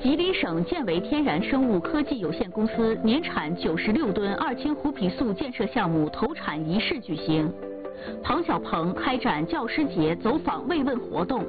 吉林省建维天然生物科技有限公司年产96吨二氢胡皮素建设项目投产仪式举行，庞小鹏开展教师节走访慰问活动。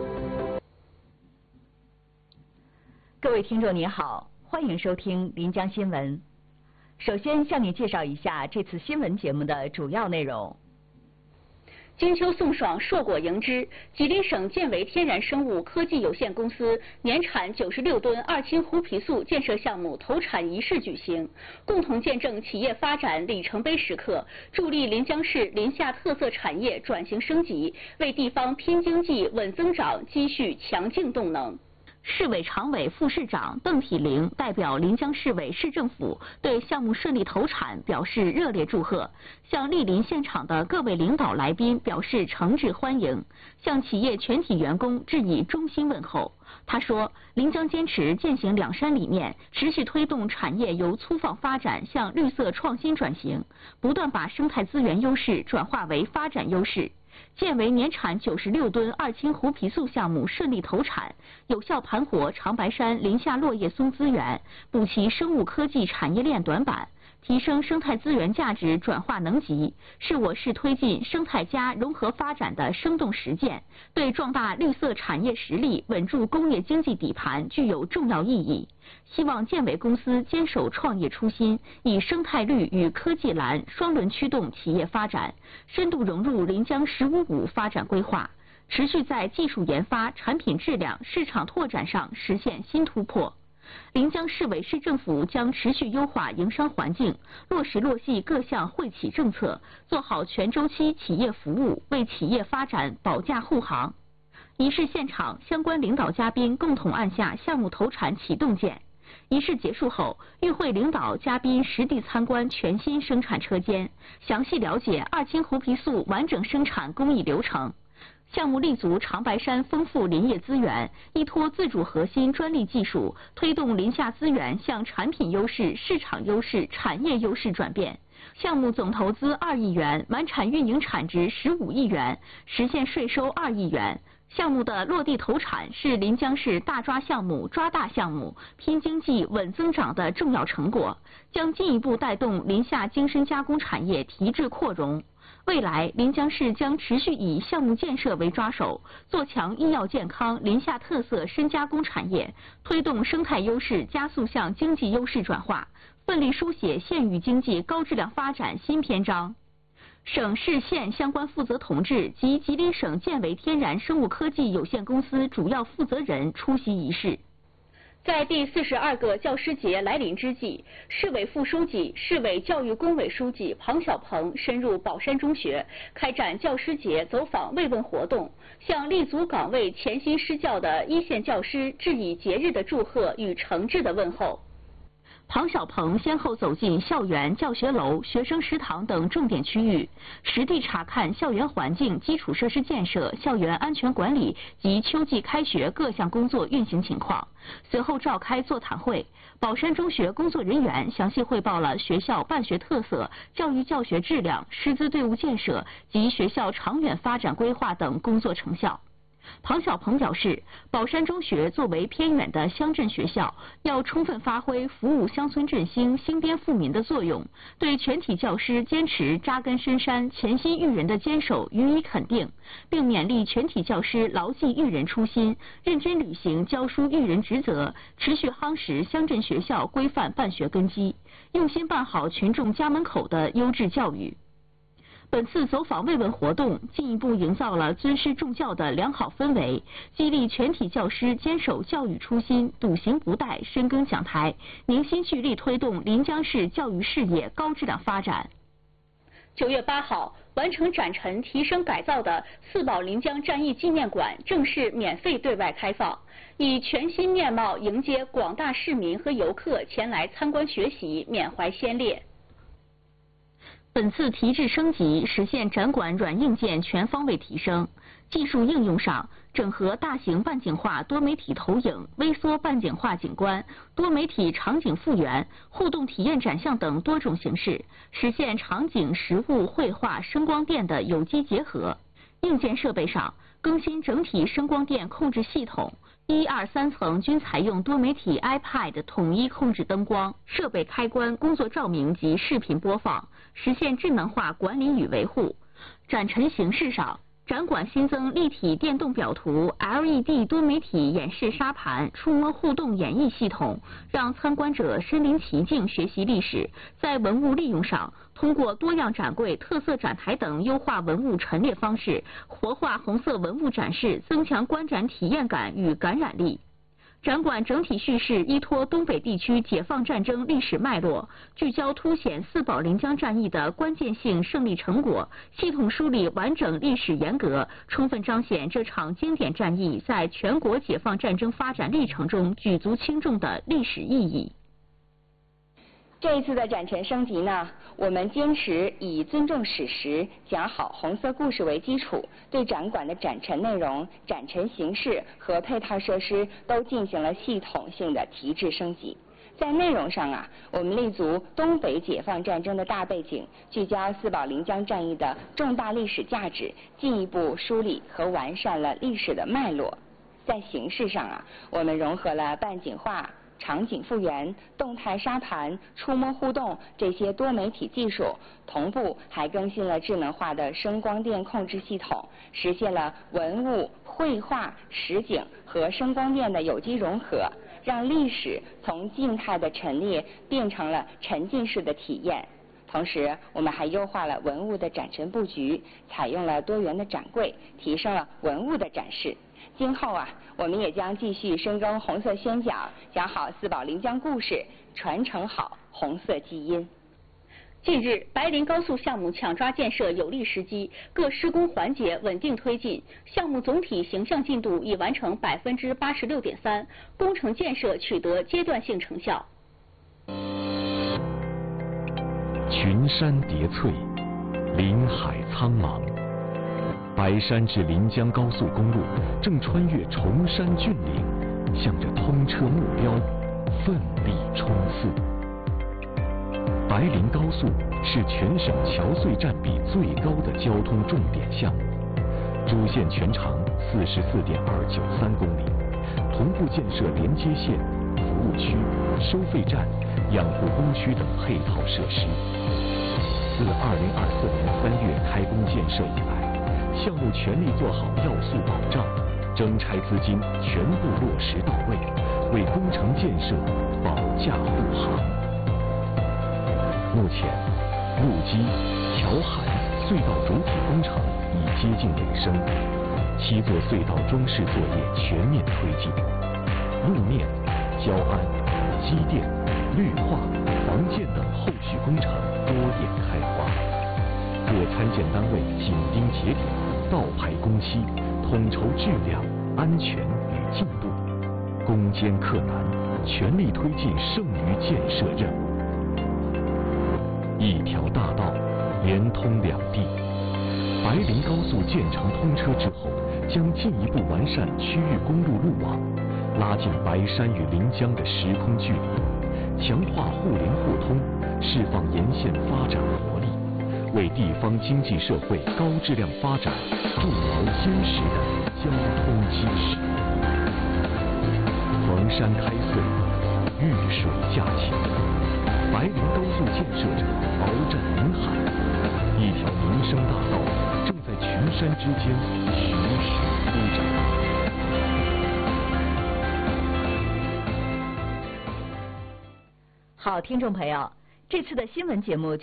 各位听众您好，欢迎收听临江新闻。首先向你介绍一下这次新闻节目的主要内容。 金秋送爽，硕果迎之。吉林省建维天然生物科技有限公司年产96吨二氢胡皮素建设项目投产仪式举行，共同见证企业发展里程碑时刻，助力临江市临夏特色产业转型升级，为地方拼经济、稳增长积蓄强劲动能。市委常委、副市长邓体玲代表临江市委市政府对项目顺利投产表示热烈祝贺，向莅临现场的各位领导来宾表示诚挚欢迎，向企业全体员工致以衷心问候。他说，临江坚持践行两山理念，持续推动产业由粗放发展向绿色创新转型，不断把生态资源优势转化为发展优势。建维年产96吨二氢胡皮素项目顺利投产，有效盘活长白山临夏落叶松资源，补齐生物科技产业链短板，提升生态资源价值转化能级，是我市推进生态加融合发展的生动实践，对壮大绿色产业实力、稳住工业经济底盘具有重要意义。希望建维公司坚守创业初心，以生态绿与科技蓝双轮驱动企业发展，深度融入临江“15+5”发展规划，持续在技术研发、产品质量、市场拓展上实现新突破。临江市委市政府将持续优化营商环境，落实落细各项惠企政策，做好全周期企业服务，为企业发展保驾护航。仪式现场，相关领导嘉宾共同按下项目投产启动键。仪式结束后，与会领导嘉宾实地参观全新生产车间，详细了解二氢胡皮素完整生产工艺流程。项目立足长白山丰富林业资源，依托自主核心专利技术，推动临夏资源向产品优势、市场优势、产业优势转变。项目总投资2亿元，完产运营产值15亿元，实现税收2亿元。项目的落地投产是临江市大抓项目、抓大项目、拼经济、稳增长的重要成果，将进一步带动临夏精深加工产业提质扩容。未来，临江市将持续以项目建设为抓手，做强医药健康、临夏特色深加工产业，推动生态优势加速向经济优势转化，奋力书写县域经济高质量发展新篇章。省市县相关负责同志及吉林省建维天然生物科技有限公司主要负责人出席仪式。在第42个教师节来临之际，市委副书记、市委教育工委书记庞小鹏深入宝山中学，开展教师节走访慰问活动，向立足岗位潜心施教的一线教师致以节日的祝贺与诚挚的问候。庞小鹏先后走进校园、教学楼、学生食堂等重点区域，实地查看校园环境、基础设施建设、校园安全管理及秋季开学各项工作运行情况。随后召开座谈会，宝山中学工作人员详细汇报了学校办学特色、教育教学质量、师资队伍建设及学校长远发展规划等工作成效。庞小鹏表示，宝山中学作为偏远的乡镇学校，要充分发挥服务乡村振兴、兴编富民的作用，对全体教师坚持扎根深山、潜心育人的坚守予以肯定，并勉励全体教师牢记育人初心，认真履行教书育人职责，持续夯实乡镇学校规范办学根基，用心办好群众家门口的优质教育。本次走访慰问活动进一步营造了尊师重教的良好氛围，激励全体教师坚守教育初心，笃行不怠，深耕讲台，凝心聚力推动临江市教育事业高质量发展。9月8号，完成展陈提升改造的四宝临江战役纪念馆正式免费对外开放，以全新面貌迎接广大市民和游客前来参观学习，缅怀先烈。本次提质升级，实现展馆软硬件全方位提升。技术应用上，整合大型半景化多媒体投影、微缩半景化景观、多媒体场景复原、互动体验展项等多种形式，实现场景、实物、绘画、声光电的有机结合。硬件设备上，更新整体声光电控制系统， 1、2、3层均采用多媒体 iPad 统一控制灯光、设备开关、工作照明及视频播放，实现智能化管理与维护。展陈形式上，展馆新增立体电动表图、LED 多媒体演示沙盘、触摸互动演绎系统，让参观者身临其境学习历史。在文物利用上，通过多样展柜、特色展台等优化文物陈列方式，活化红色文物展示，增强观展体验感与感染力。展馆整体叙事依托东北地区解放战争历史脉络，聚焦凸显四保临江战役的关键性胜利成果，系统梳理完整历史沿革，充分彰显这场经典战役在全国解放战争发展历程中举足轻重的历史意义。 这一次的展陈升级呢，我们坚持以尊重史实、讲好红色故事为基础，对展馆的展陈内容、展陈形式和配套设施都进行了系统性的提质升级。在内容上啊，我们立足东北解放战争的大背景，聚焦四保临江战役的重大历史价值，进一步梳理和完善了历史的脉络。在形式上啊，我们融合了半景画、场景复原、动态沙盘、触摸互动这些多媒体技术，同步还更新了智能化的声光电控制系统，实现了文物、绘画、实景和声光电的有机融合，让历史从静态的陈列变成了沉浸式的体验。同时，我们还优化了文物的展陈布局，采用了多元的展柜，提升了文物的展示。今后啊，我们也将继续深耕红色宣讲，讲好四保临江故事，传承好红色基因。 近日，白林高速项目抢抓建设有利时机，各施工环节稳定推进，项目总体形象进度已完成86.3%，工程建设取得阶段性成效。 群山叠翠，林海苍茫。白山至临江高速公路正穿越崇山峻岭，向着通车目标奋力冲刺。白林高速是全省桥隧占比最高的交通重点项目，主线全长44.293公里，同步建设连接线、服务区、收费站、养护工区等配套设施。自2024年3月开工建设以来，项目全力做好要素保障，征拆资金全部落实到位，为工程建设保驾护航。目前，路基、桥涵、隧道主体工程已接近尾声，7座隧道装饰作业全面推进，路面、交安、机电、绿化、防建等后续工程多点开花。各参建单位紧盯节点，倒排工期，统筹质量、安全与进度，攻坚克难，全力推进剩余建设任务。一条大道连通两地，白林高速建成通车之后，将进一步完善区域公路路网，拉近白山与临江的时空距离，强化互联互通，释放沿线发展活力，为地方经济社会高质量发展筑牢坚实的交通基石。逢山开穗，遇水架桥，白林高速建设者鏖战临海，一条民生大道正在群山之间徐徐铺展。 好，听众朋友，这次的新闻节目